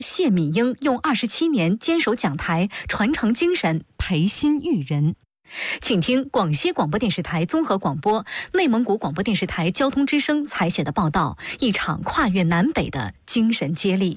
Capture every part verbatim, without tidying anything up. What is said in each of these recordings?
谢敏英用二十七年坚守讲台，传承精神，培新育人。请听广西广播电视台综合广播、内蒙古广播电视台交通之声采写的报道，一场跨越南北的精神接力。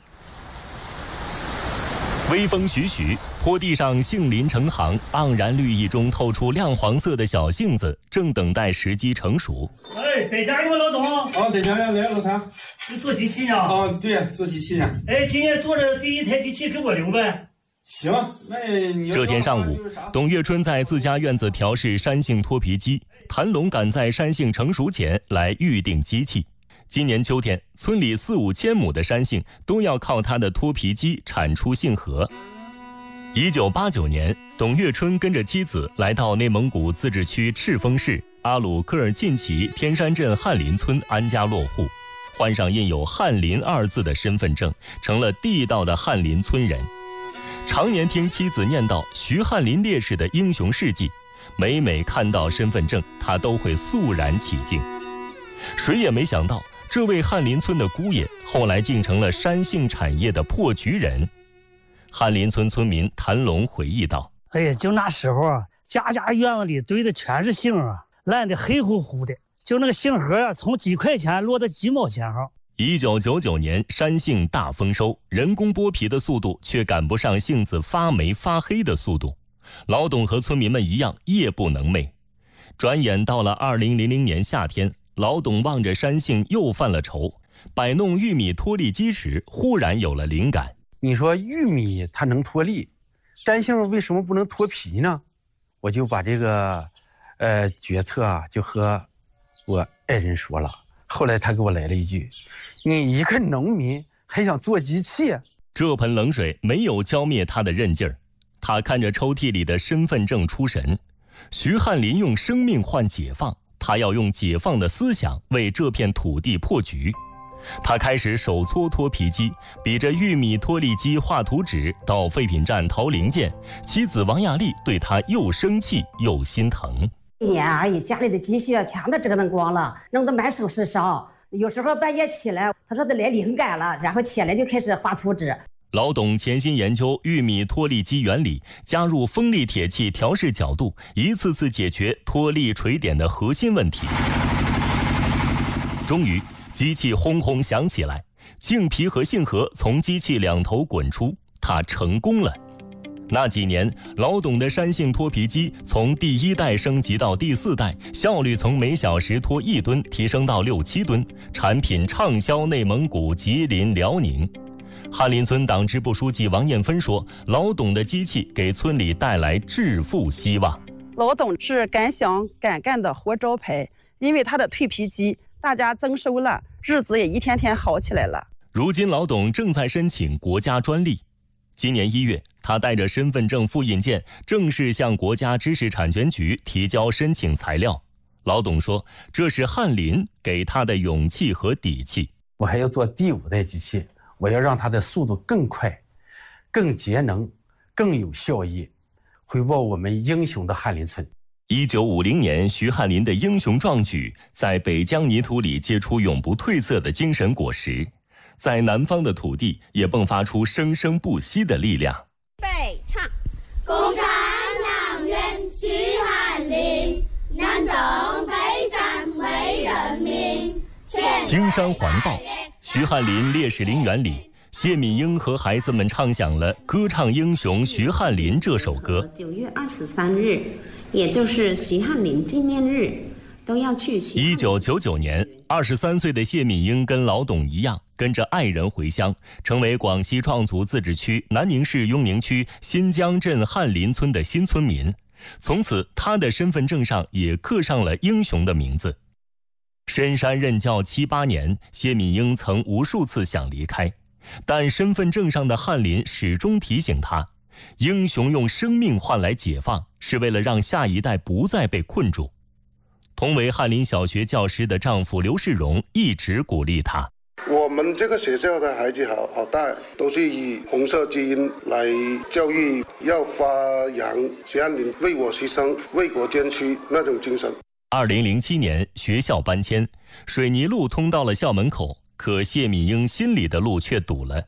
微风徐徐，坡地上杏林成行，盎然绿意中透出亮黄色的小杏子，正等待时机成熟。 哎，在家有老总。 哦，在家来来，老谭。 你做机器呢？ 哦，对，做机器呢。 哎，今天做的第一台机器给我留呗。 行，那你这天上午，董月春在自家院子调试山杏脱皮机，谭龙赶在山杏成熟前来预定机器。今年秋天，村里四五千亩的山杏都要靠他的脱皮机产出杏核。一九八九年，董月春跟着妻子来到内蒙古自治区赤峰市阿鲁科尔沁旗天山镇翰林村安家落户，换上印有翰林二字的身份证，成了地道的翰林村人。常年听妻子念叨徐翰林烈士的英雄事迹，每每看到身份证，他都会肃然起敬。谁也没想到，这位翰林村的姑爷后来竟成了山杏产业的破局人。翰林村村民谭龙回忆道： 哎呀，就那时候啊，家家院子里堆的全是杏啊，烂得黑乎乎的，就那个杏核啊，从几块钱落到几毛钱哈。 一九九九年，山杏大丰收，人工剥皮的速度却赶不上杏子发霉发黑的速度。老董和村民们一样，夜不能寐。转眼到了二零零零年夏天，老董望着山杏又犯了愁，摆弄玉米脱粒机时，忽然有了灵感。 你说玉米它能脱粒，山杏为什么不能脱皮呢？我就把这个，呃，决策啊，就和我爱人说了。后来他给我来了一句：“你一个农民还想做机器？” 这盆冷水没有浇灭他的韧劲儿。他看着抽屉里的身份证出神。徐翰林用生命换解放，他要用解放的思想为这片土地破局。他开始手搓脱皮机，比着玉米脱粒机画图纸，到废品站淘零件。妻子王亚丽对他又生气又心疼。 一年，哎呀，家里的积蓄啊，全都折腾光了，弄得满手是伤。有时候半夜起来，他说他来灵感了，然后起来就开始画图纸。 老董潜心研究玉米脱粒机原理，加入锋利铁器调试角度，一次次解决脱粒垂点的核心问题。终于，机器轰轰响起来，杏皮和杏核从机器两头滚出，他成功了。那几年，老董的山杏脱皮机从第一代升级到第四代，效率从每小时脱一吨提升到六七吨，产品畅销内蒙古、吉林、辽宁。翰林村党支部书记王艳芬说：“老董的机器给村里带来致富希望。 老董是敢想敢干的活招牌，因为他的蜕皮机，大家增收了，日子也一天天好起来了。” 如今，老董正在申请国家专利。今年一月，他带着身份证复印件正式向国家知识产权局提交申请材料。老董说：“这是翰林给他的勇气和底气。” 我还要做第五代机器，我要让它的速度更快、更节能、更有效益，回报我们英雄的翰林村。 一九五零年，徐翰林的英雄壮举在北疆泥土里结出永不褪色的精神果实。在南方的土地也迸发出生生不息的力量。 备唱，共产党员徐翰林，南征北战为人民。 青山环抱，徐翰林烈士陵园里，谢敏英和孩子们唱响了《歌唱英雄徐翰林》这首歌。 九月二十三日，也就是徐翰林纪念日，都要去。 一九九九年，二十三岁的谢敏英跟老董一样，跟着爱人回乡，成为广西壮族自治区南宁市雍宁区新疆镇翰林村的新村民。从此，他的身份证上也刻上了英雄的名字。深山任教七八年，谢敏英曾无数次想离开，但身份证上的翰林始终提醒他，英雄用生命换来解放，是为了让下一代不再被困住。同为翰林小学教师的丈夫刘世荣一直鼓励他： 我们这个学校的孩子好好大，都是以红色基因来教育，要发扬徐翰林为我牺牲、为国捐躯那种精神。 二零零七年，学校搬迁，水泥路通到了校门口，可谢敏英心里的路却堵了。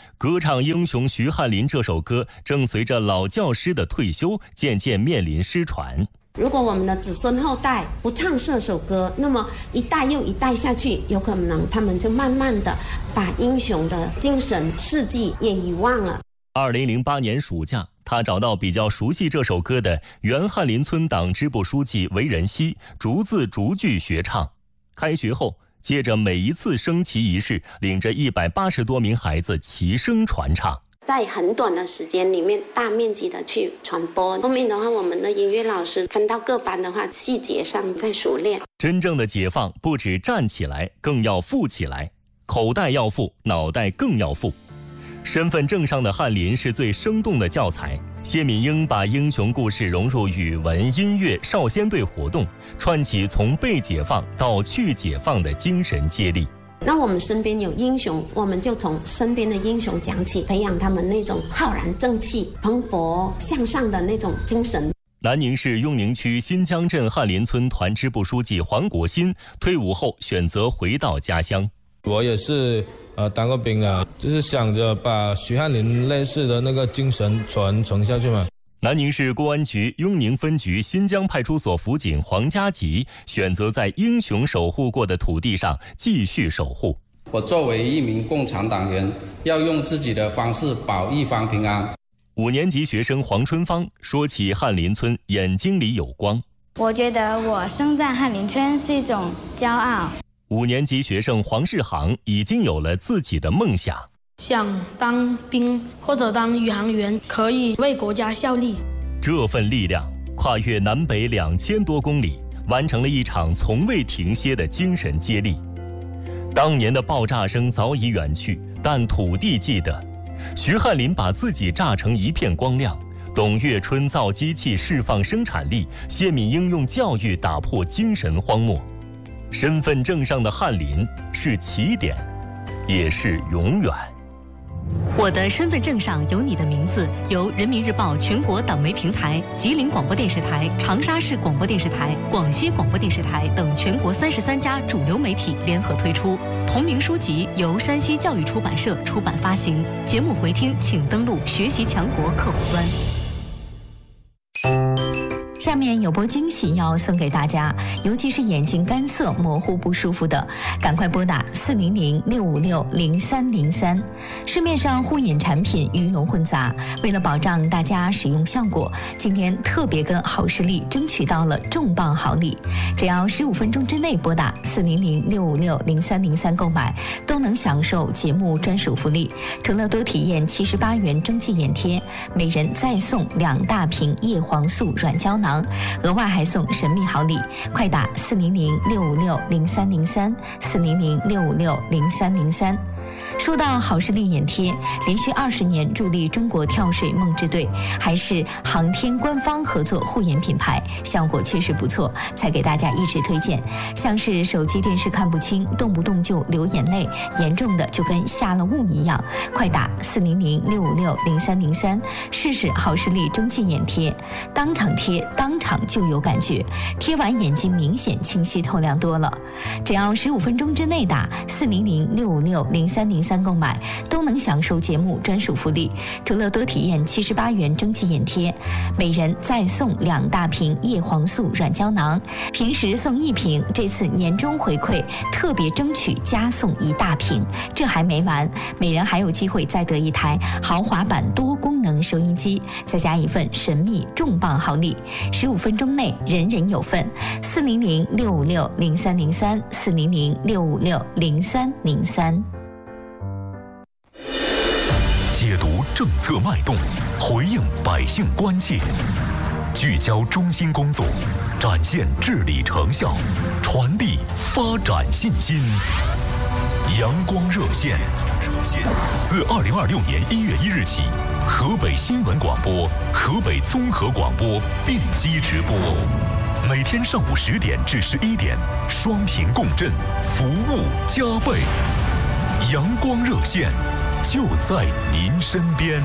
歌唱英雄徐汉林这首歌正随着老教师的退休渐渐面临失传。 如果我们的子孙后代不唱这首歌，那么一代又一代下去，有可能他们就慢慢的把英雄的精神事迹也遗忘了。 二零零八年暑假，他找到比较熟悉这首歌的原翰林村党支部书记韦仁熙，逐字逐句学唱。开学后，借着每一次升旗仪式，领着一百八十多名孩子齐声传唱。 在很短的时间里面大面积的去传播，后面的话我们的音乐老师分到各班的话，细节上在熟练。 真正的解放不止站起来，更要富起来，口袋要富，脑袋更要富。身份证上的翰林是最生动的教材。谢敏英把英雄故事融入语文、音乐、少先队活动，串起从被解放到去解放的精神接力。 那我们身边有英雄，我们就从身边的英雄讲起，培养他们那种浩然正气、蓬勃向上的那种精神。 南宁市雍宁区新疆镇翰林村团支部书记黄国新退伍后选择回到家乡。 我也是呃当过兵啊，就是想着把徐翰林类似的那个精神传承下去嘛。 南宁市公安局雍宁分局新疆派出所辅警黄家吉选择在英雄守护过的土地上继续守护。 我作为一名共产党员，要用自己的方式保一方平安。 五年级学生黄春芳说起翰林村，眼睛里有光。 我觉得我生在翰林村是一种骄傲。 五年级学生黄世航已经有了自己的梦想， 想当兵或者当宇航员，可以为国家效力。 这份力量跨越南北两千多公里，完成了一场从未停歇的精神接力。当年的爆炸声早已远去，但土地记得。徐翰林把自己炸成一片光亮，董月春造机器释放生产力，谢敏英用教育打破精神荒漠。身份证上的翰林是起点，也是永远。 我的身份证上有你的名字，由人民日报全国党媒平台、吉林广播电视台、长沙市广播电视台、广西广播电视台等全国三十三家主流媒体联合推出。同名书籍由山西教育出版社出版发行。节目回听请登录学习强国客户端。下面有波惊喜要送给大家，尤其是眼睛干涩、模糊不舒服的，赶快拨打四零零六五六零三零三。市面上护眼产品鱼龙混杂，为了保障大家使用效果，今天特别跟好视力争取到了重磅好礼，只要十五分钟之内拨打四零零六五六零三零三购买，都能享受节目专属福利。除了多体验七十八元蒸汽眼贴，每人再送两大瓶叶黄素软胶囊。额外还送神秘好礼，快打四零零六五六零三零三四零零六五六零三零三。说到好视力眼贴，连续二十年助力中国跳水梦之队，还是航天官方合作护眼品牌，效果确实不错，才给大家一直推荐。像是手机电视看不清，动不动就流眼泪，严重的就跟下了雾一样，快打四零零六五六零三零三，试试好视力蒸汽眼贴，当场贴当场就有感觉，贴完眼睛明显清晰透亮多了。只要十五分钟之内打四零零六五六零三零三购买，都能享受节目专属福利。除了多体验七十八元蒸汽眼贴，每人再送两大瓶叶黄素软胶囊，平时送一瓶，这次年终回馈特别争取加送一大瓶。这还没完，每人还有机会再得一台豪华版多功能收音机，再加一份神秘重磅好礼。十五分钟内人人有份。四零零六五六零三零三四零零六五六零三零三。 解读政策脉动，回应百姓关切，聚焦中心工作，展现治理成效，传递发展信心。阳光热线，自二零二六年一月一日起，河北新闻广播、河北综合广播并机直播，每天上午十点至十一点，双频共振，服务加倍。阳光热线，就在您身边。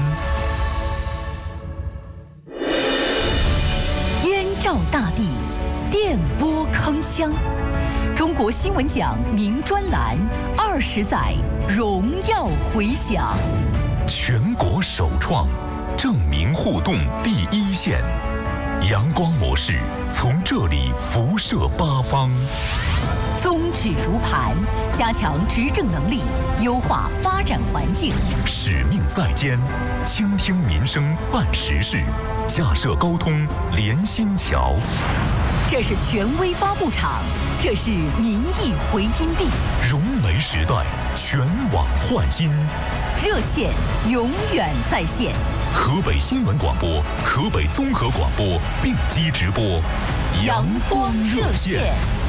燕赵大地，电波铿锵。中国新闻奖名专栏，二十载荣耀回响。 全国首创，证明互动第一线。阳光模式从这里辐射八方。 宗旨如磐，加强执政能力，优化发展环境。 使命在肩，倾听民生办实事，架设沟通连心桥。 这是权威发布场，这是民意回音壁。 融媒时代，全网焕新。 热线永远在线。 河北新闻广播、河北综合广播并机直播， 阳光热线。